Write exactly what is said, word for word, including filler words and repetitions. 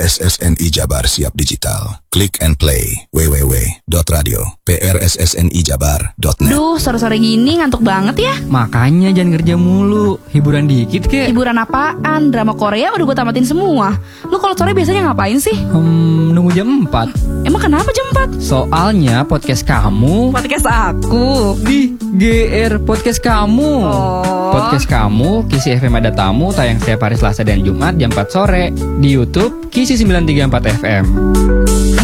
S S N I Jabar siap digital. Click and play. w w w dot radio prssni jabar dot net. Duh, sore-sore gini ngantuk banget ya. Makanya jangan kerja mulu, hiburan dikit kek. Hiburan apaan? Drama Korea udah gue tamatin semua. Lu kalau sore biasanya ngapain sih? Hmm, nunggu jam empat. Emang kenapa jam empat? Soalnya podcast kamu Podcast aku di G R Podcast Kamu. Oh. Podcast Kamu, Kisi F M ada tamu, tayang setiap hari Selasa dan Jumat jam empat sore. Di YouTube Kisi sembilan tiga empat F M.